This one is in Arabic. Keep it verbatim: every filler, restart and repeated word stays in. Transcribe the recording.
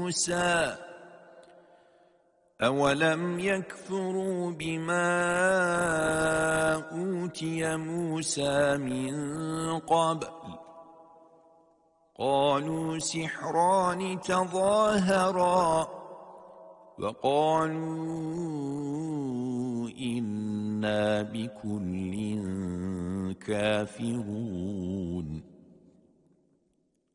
مُوسَى أَوَلَمْ يَكْفُرُوا بِمَا أُوتِيَ مُوسَى مِنْ قَبْلُ قَالُوا سِحْرَانِ تَظَاهَرَا وَقَالُوا إِنَّا بِكُلٍّ كَافِرُونَ